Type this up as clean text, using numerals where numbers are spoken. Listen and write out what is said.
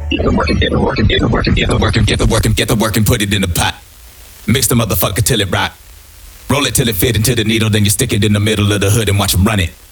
Get the work and get the work and get the work and get the work and get the work and get the work and put it in the pot. Mix the motherfucker till it rock. Roll it till it fit into the needle, then you stick it in the middle of the hood and watch 'em run it.